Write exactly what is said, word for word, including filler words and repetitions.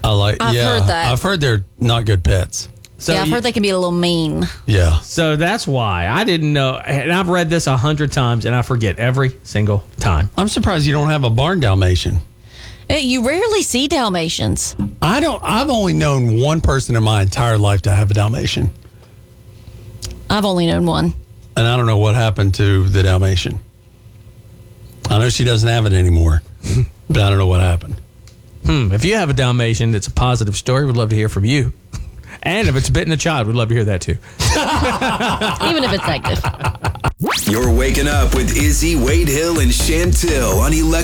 I like. I've yeah, heard that. I've heard they're not good pets. So yeah, I've you- heard they can be a little mean. Yeah. So that's why I didn't know. And I've read this a hundred times and I forget every single time. I'm surprised you don't have a barn Dalmatian. Eh, You rarely see Dalmatians. I don't. I've only known one person in my entire life to have a Dalmatian, I've only known one. and I don't know what happened to the Dalmatian. I know she doesn't have it anymore, but I don't know what happened. Hmm. If you have a Dalmatian that's a positive story, we'd love to hear from you. And if it's bitten a child, we'd love to hear that too. Even if it's negative. You're waking up with Izzy, Wade Hill, and Chantil on Electric.